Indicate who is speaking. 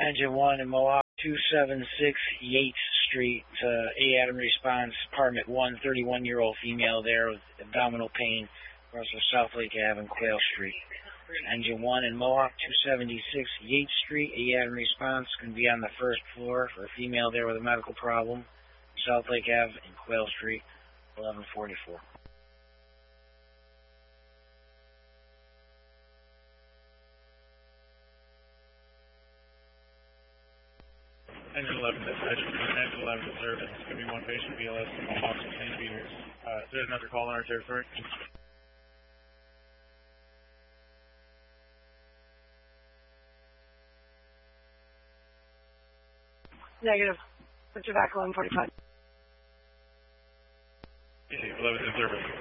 Speaker 1: Engine 1 in Mohawk, 276 Yates Street. A Adam response, apartment 1, 31-year-old female there with abdominal pain across the South Lake Ave and Quail Street. Engine 1 in Mohawk, 276 Yates Street. A Adam response can be on the first floor for a female there with a medical problem. South Lake Ave and Quail Street, 1144.
Speaker 2: Engine 11 dispatch, Engine 11 observance. Give me one patient, BLS, Mohawk, 10 meters. Is there another call on our territory?
Speaker 3: Negative. Put your back 1145.
Speaker 2: 11 observance.